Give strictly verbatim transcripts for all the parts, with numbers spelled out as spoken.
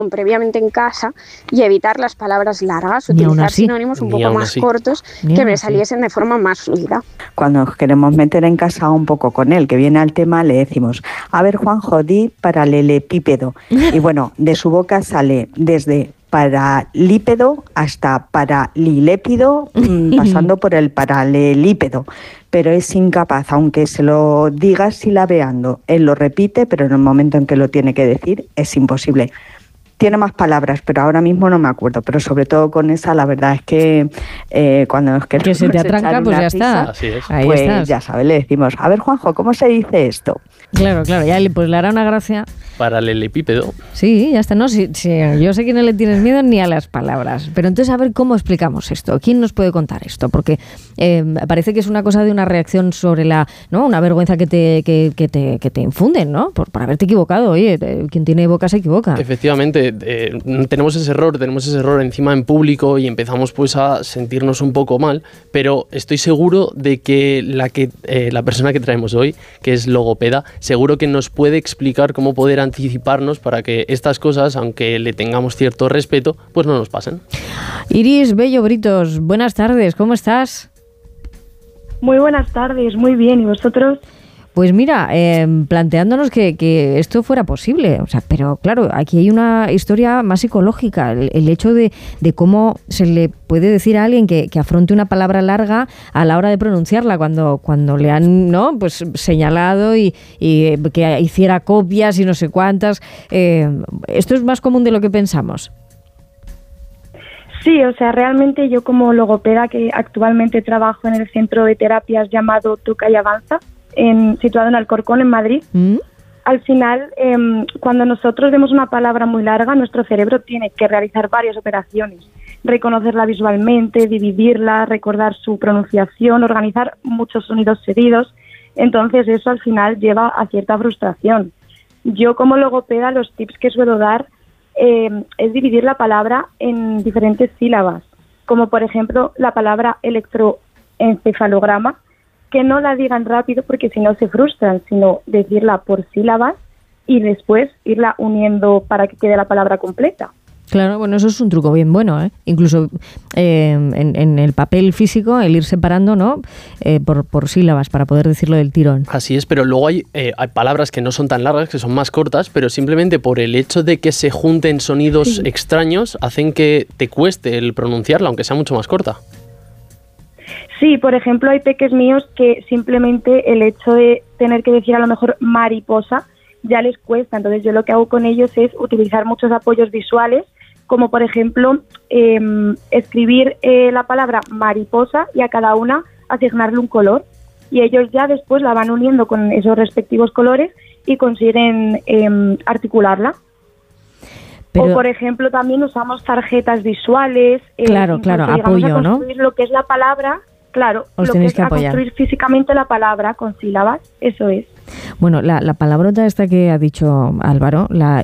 previamente en casa y evitar las palabras largas, utilizar sinónimos un Ni poco aún más así. cortos Ni que aún me así. saliesen de forma más fluida. Cuando nos queremos meter en casa un poco con él, que viene al tema, le decimos, a ver, Juanjo, di paralelepípedo. Y bueno, de su boca sale desde paralípedo hasta paralilépido, mmm, pasando por el paralelípedo. Pero es incapaz, aunque se lo diga silabeando, él lo repite, pero en el momento en que lo tiene que decir es imposible. Tiene más palabras, pero ahora mismo no me acuerdo. Pero sobre todo con esa, la verdad es que eh, cuando nos queremos Que se te echar atranca, una pues ya risa, está. Así es. Ahí pues estás. ya sabes, le decimos, a ver, Juanjo, ¿cómo se dice esto? Claro, claro, ya le, pues le hará una gracia. Paralelepípedo. Sí, ya está. No, sí, sí, yo sé que no le tienes miedo ni a las palabras. Pero entonces, a ver cómo explicamos esto. ¿Quién nos puede contar esto? Porque eh, parece que es una cosa de una reacción sobre la, ¿no? Una vergüenza que te, que, que te, que te infunden, ¿no? Por, por haberte equivocado. Oye, eh, quien tiene boca se equivoca. Efectivamente, eh, tenemos ese error, tenemos ese error encima en público y empezamos pues a sentirnos un poco mal, pero estoy seguro de que la, que, eh, la persona que traemos hoy, que es logopeda, seguro que nos puede explicar cómo poder anticiparnos para que estas cosas, aunque le tengamos cierto respeto, pues no nos pasen. Iris Bello Britos, buenas tardes, ¿cómo estás? Muy buenas tardes, muy bien, ¿y vosotros? Pues mira, eh, planteándonos que, que esto fuera posible, o sea, pero claro, aquí hay una historia más psicológica, el, el hecho de, de cómo se le puede decir a alguien que, que afronte una palabra larga a la hora de pronunciarla, cuando, cuando le han, ¿no?, pues señalado y, y que hiciera copias y no sé cuántas. Eh, esto es más común de lo que pensamos. Sí, o sea, realmente yo como logopeda, que actualmente trabajo en el centro de terapias llamado Toca y Avanza, En, situado en Alcorcón, en Madrid. ¿Mm? Al final, eh, cuando nosotros vemos una palabra muy larga, nuestro cerebro tiene que realizar varias operaciones, reconocerla visualmente, dividirla, recordar su pronunciación, organizar muchos sonidos seguidos. Entonces eso al final lleva a cierta frustración. Yo como logopeda los tips que suelo dar eh, es dividir la palabra en diferentes sílabas, como por ejemplo la palabra electroencefalograma, que no la digan rápido porque si no se frustran, sino decirla por sílabas y después irla uniendo para que quede la palabra completa. Claro, bueno, eso es un truco bien bueno, ¿eh? Incluso eh, en, en el papel físico, el ir separando, ¿no?, eh, por, por sílabas para poder decirlo del tirón. Así es, pero luego hay, eh, hay palabras que no son tan largas, que son más cortas, pero simplemente por el hecho de que se junten sonidos sí. extraños, hacen que te cueste el pronunciarla, aunque sea mucho más corta. Sí, por ejemplo, hay peques míos que simplemente el hecho de tener que decir a lo mejor mariposa ya les cuesta. Entonces yo lo que hago con ellos es utilizar muchos apoyos visuales, como por ejemplo eh, escribir eh, la palabra mariposa y a cada una asignarle un color. Y ellos ya después la van uniendo con esos respectivos colores y consiguen eh, articularla. Pero, o por ejemplo también usamos tarjetas visuales. Eh, claro, claro, apoyo, a construir ¿no? Lo que es la palabra. Claro, Os lo que es que a construir físicamente la palabra con sílabas, eso es. Bueno, la, la palabrota esta que ha dicho Álvaro, la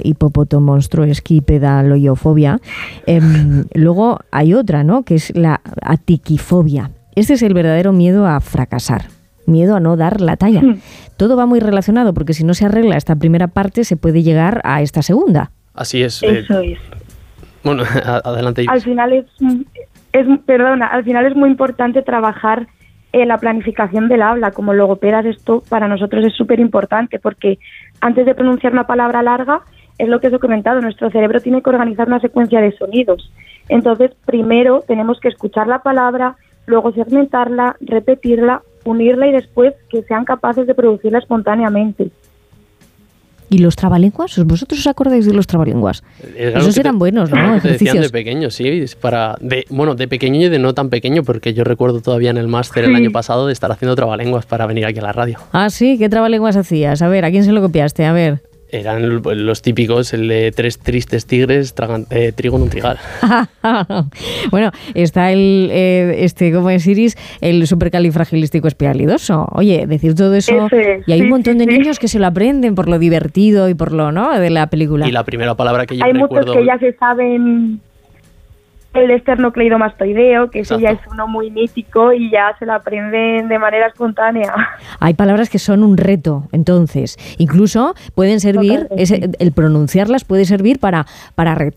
hipopotomonstruoesquipedaloiofobia, eh, luego hay otra, ¿no?, que es la atiquifobia. Este es el verdadero miedo a fracasar, miedo a no dar la talla. Hmm. Todo va muy relacionado porque si no se arregla esta primera parte se puede llegar a esta segunda. Así es. Eso eh, es. Bueno, adelante. Al final es... Es, perdona, al final es muy importante trabajar en la planificación del habla. Como logopedas esto para nosotros es súper importante porque antes de pronunciar una palabra larga, es lo que os he comentado, nuestro cerebro tiene que organizar una secuencia de sonidos. Entonces, primero tenemos que escuchar la palabra, luego segmentarla, repetirla, unirla y después que sean capaces de producirla espontáneamente. ¿Y los trabalenguas? ¿Vosotros os acordáis de los trabalenguas? Esos eran te, buenos, ¿no? Ejercicios. Te decían de pequeño, sí. Para de, bueno, de pequeño y de no tan pequeño, porque yo recuerdo todavía en el máster sí. el año pasado de estar haciendo trabalenguas para venir aquí a la radio. Ah, sí, ¿qué trabalenguas hacías? A ver, ¿a quién se lo copiaste? A ver. Eran los típicos, el de tres tristes tigres, tragan, eh, trigo en un trigal. Bueno, está el, eh, este, ¿cómo es, Iris? El supercalifragilísticoespialidoso. Oye, decir todo eso, Ese, y hay sí, un montón sí, de sí. niños que se lo aprenden por lo divertido y por lo, ¿no?, de la película. Y la primera palabra que yo hay recuerdo... Hay muchos que ya se saben... el esternocleidomastoideo, que ese ya es uno muy mítico y ya se lo aprenden de manera espontánea. Hay palabras que son un reto, entonces. Incluso pueden servir, ese, el pronunciarlas puede servir para, para